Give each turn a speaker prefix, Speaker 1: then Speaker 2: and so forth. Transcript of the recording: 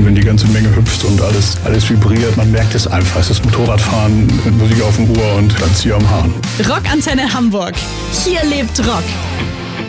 Speaker 1: wenn die ganze Menge hüpft und alles vibriert. Man merkt es einfach. Es ist Motorradfahren, Musik auf dem Ohr und dann Zieh am Hahn.
Speaker 2: Rockantenne Hamburg. Hier lebt Rock.